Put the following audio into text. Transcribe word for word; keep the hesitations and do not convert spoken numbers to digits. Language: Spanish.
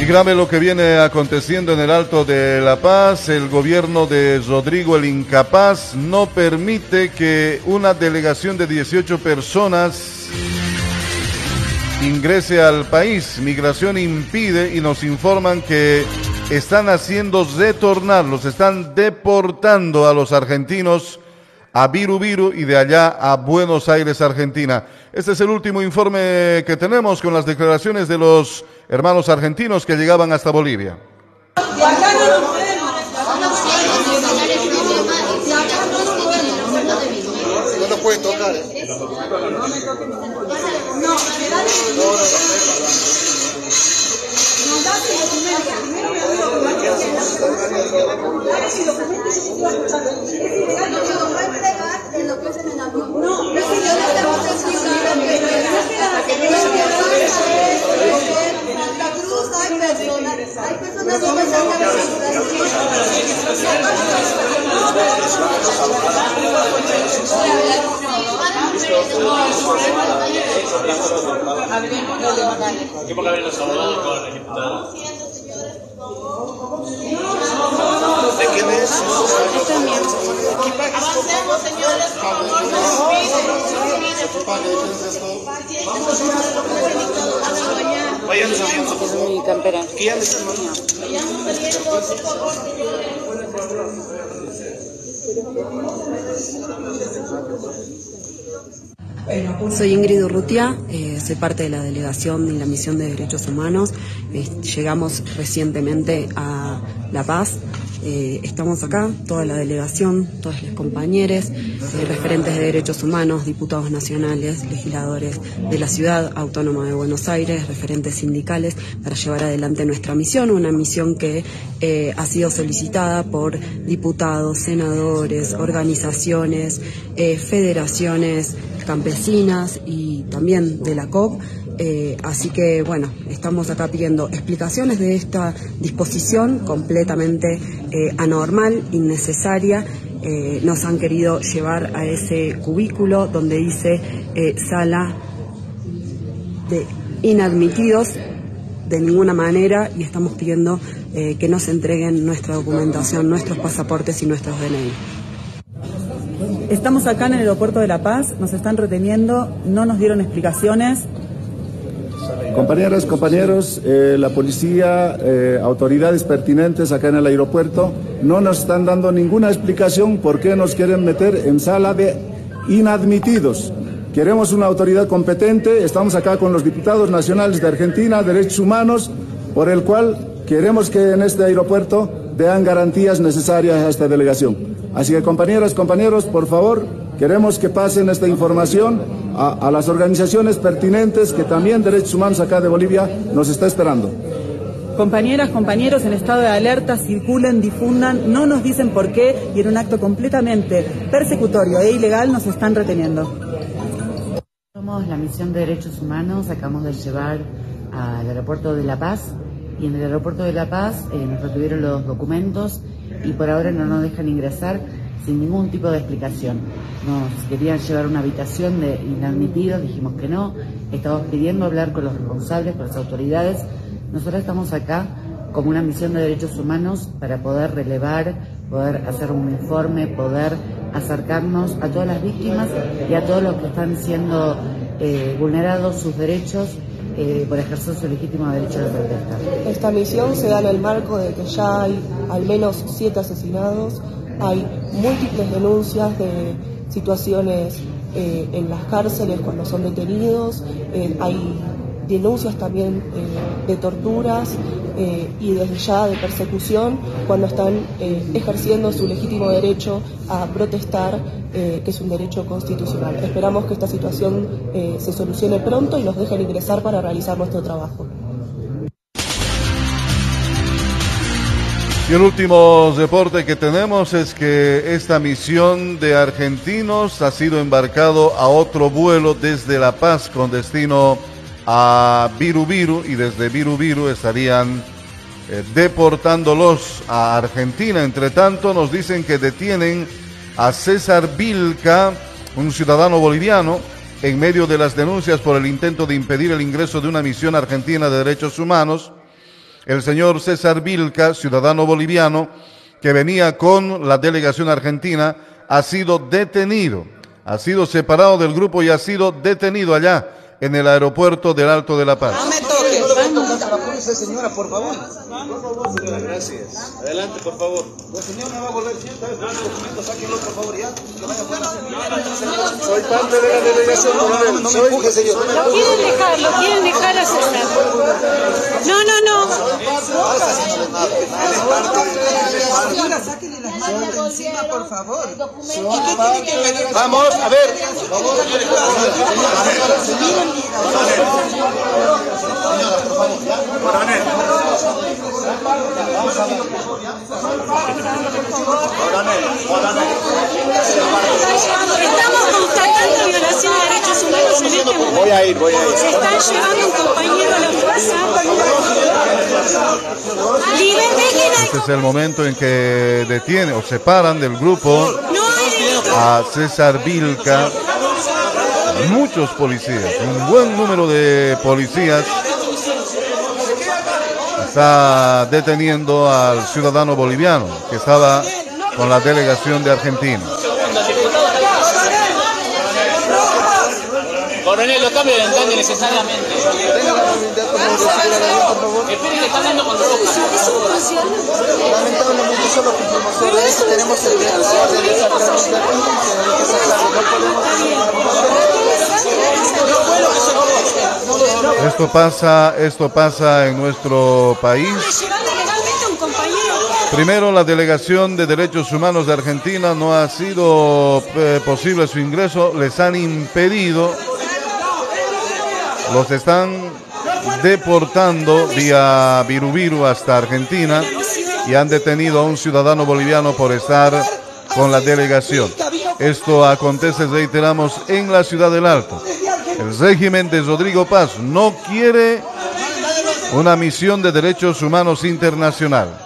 Y grave lo que viene aconteciendo en el Alto de La Paz. El gobierno de Rodrigo el Incapaz no permite que una delegación de dieciocho personas ingrese al país. Migración impide y nos informan que están haciendo retornar, los están deportando a los argentinos a Viru Viru y de allá a Buenos Aires, Argentina. Este es el último informe que tenemos con las declaraciones de los hermanos argentinos que llegaban hasta Bolivia. No lo pueden tocar, ¿eh? No, ¿Qué por haber los abogados con el diputado? ¿De quién es? Avancemos, señores, por favor, no nos piden. Vayan saliendo, por favor. Mi campera. ¿Qué ya les hermano? Vayan saliendo, por favor, Soy Ingrid Urrutia, eh, soy parte de la delegación de la Misión de Derechos Humanos. Eh, llegamos recientemente a La Paz. Eh, estamos acá, toda la delegación, todos los compañeros, eh, referentes de derechos humanos, diputados nacionales, legisladores de la Ciudad Autónoma de Buenos Aires, referentes sindicales, para llevar adelante nuestra misión, una misión que eh, ha sido solicitada por diputados, senadores, organizaciones, eh, federaciones campesinas y también de la C O P. Eh, así que, bueno, estamos acá pidiendo explicaciones de esta disposición completamente eh, anormal, innecesaria. Eh, nos han querido llevar a ese cubículo donde dice eh, sala de inadmitidos de ninguna manera, y estamos pidiendo eh, que nos entreguen nuestra documentación, nuestros pasaportes y nuestros D N I. Estamos acá en el aeropuerto de La Paz, nos están reteniendo, no nos dieron explicaciones. Compañeras, compañeros, eh, la policía, eh, autoridades pertinentes acá en el aeropuerto no nos están dando ninguna explicación por qué nos quieren meter en sala de inadmitidos. Queremos una autoridad competente, estamos acá con los diputados nacionales de Argentina, Derechos Humanos, por el cual queremos que en este aeropuerto den garantías necesarias a esta delegación. Así que, compañeras, compañeros, por favor, queremos que pasen esta información a, a las organizaciones pertinentes, que también Derechos Humanos acá de Bolivia nos está esperando. Compañeras, compañeros en estado de alerta, circulen, difundan, no nos dicen por qué, y en un acto completamente persecutorio e ilegal nos están reteniendo. Somos la Misión de Derechos Humanos, acabamos de llevar al aeropuerto de La Paz, y en el aeropuerto de La Paz eh, nos retuvieron los documentos y por ahora no nos dejan ingresar sin ningún tipo de explicación. Nos querían llevar a una habitación de inadmitidos, dijimos que no, estamos pidiendo hablar con los responsables, con las autoridades. Nosotros estamos acá como una misión de derechos humanos para poder relevar, poder hacer un informe, poder acercarnos a todas las víctimas y a todos los que están siendo eh, vulnerados sus derechos eh, por ejercer su legítimo derecho de protesta. Esta misión se da en el marco de que ya hay al menos siete asesinados, hay múltiples denuncias de situaciones eh, en las cárceles cuando son detenidos, eh, hay denuncias también eh, de torturas eh, y desde ya de persecución cuando están eh, ejerciendo su legítimo derecho a protestar, eh, que es un derecho constitucional. Esperamos que esta situación eh, se solucione pronto y nos dejen ingresar para realizar nuestro trabajo. Y el último reporte que tenemos es que esta misión de argentinos ha sido embarcado a otro vuelo desde La Paz con destino a Viru Viru, y desde Viru Viru estarían eh, deportándolos a Argentina. Entre tanto, nos dicen que detienen a César Vilca, un ciudadano boliviano, en medio de las denuncias por el intento de impedir el ingreso de una misión argentina de derechos humanos. El señor César Vilca, ciudadano boliviano, que venía con la delegación argentina, ha sido detenido, ha sido separado del grupo y ha sido detenido allá en el aeropuerto del Alto de La Paz. No me toques, vamos a la policía, señora, por favor. Gracias. Adelante, por favor. El señor me va a volver cierta vez. Los documentos, sáquenlos, por favor, ya. Que vaya fuera. Soy parte de la delegación. No, no, no me empuje, señor. Lo quieren dejar, lo quieren dejar a César. No, no, no. Señora, sáquenle las manos de encima, por favor. Vamos, a ver. Por favor, Estamos constatando violación de derechos humanos en este momento. Voy a ir, voy a ir. Se están llevando un compañero a la fuerza. Este es el momento en que detienen o separan del grupo a César Vilca. Muchos policías, un buen número de policías está deteniendo al ciudadano boliviano que estaba con la delegación de Argentina. Coronel, los cambios de entrante necesariamente. Esperen que está hablando con Roca. Lamentablemente solo cumplimos órdenes, tenemos el deber de realizar la Esto pasa, esto pasa en nuestro país. Primero, la Delegación de Derechos Humanos de Argentina no ha sido eh, posible su ingreso, les han impedido, los están deportando vía Virubiru hasta Argentina y han detenido a un ciudadano boliviano por estar con la delegación. Esto acontece, reiteramos, en la ciudad del Alto. El régimen de Rodrigo Paz no quiere una misión de derechos humanos internacional.